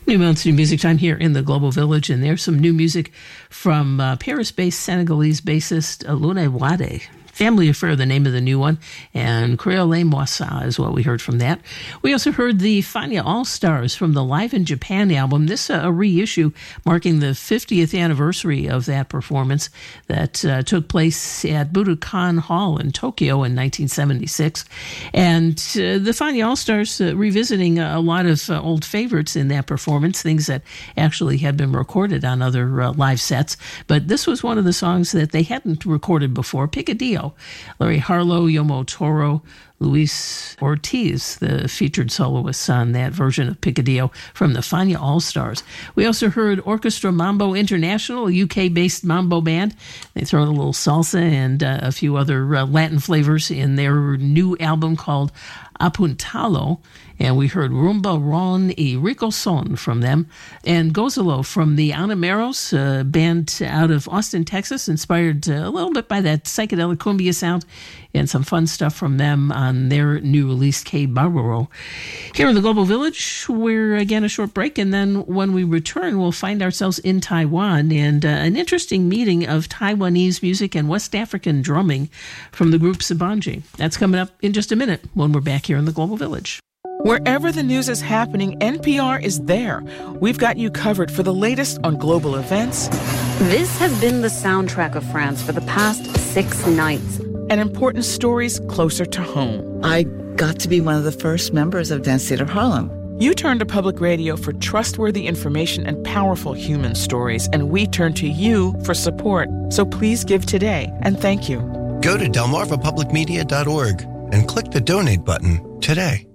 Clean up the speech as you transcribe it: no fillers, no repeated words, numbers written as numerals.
New Mountains New Music Time here in the Global Village, and there's some new music from Paris-based Senegalese bassist Lune Wade. Family Affair, the name of the new one, and Creole Moissa is what we heard from that. We also heard the Fania All-Stars from the Live in Japan album. This a reissue marking the 50th anniversary of that performance that took place at Budokan Hall in Tokyo in 1976. And the Fania All-Stars revisiting a lot of old favorites in that performance, things that actually had been recorded on other live sets. But this was one of the songs that they hadn't recorded before, Picadillo. Larry Harlow, Yomo Toro, Luis Ortiz, the featured soloists on that version of Picadillo from the Fania All-Stars. We also heard Orchestra Mambo International, a UK-based mambo band. They throw in a little salsa and a few other Latin flavors in their new album called Apuntalo. And we heard Rumba Ron y Rico Son from them. And Gozalo from the Anameros, a band out of Austin, Texas, inspired a little bit by that psychedelic cumbia sound, and some fun stuff from them on their new release, K Barbaro. Here in the Global Village, we're again a short break, and then when we return, we'll find ourselves in Taiwan and an interesting meeting of Taiwanese music and West African drumming from the group Sabanji. That's coming up in just a minute when we're back here in the Global Village. Wherever the news is happening, NPR is there. We've got you covered for the latest on global events. This has been the soundtrack of France for the past 6 nights. And important stories closer to home. I got to be one of the first members of Dance Theater Harlem. You turn to public radio for trustworthy information and powerful human stories, and we turn to you for support. So please give today, and thank you. Go to delmarvapublicmedia.org and click the donate button today.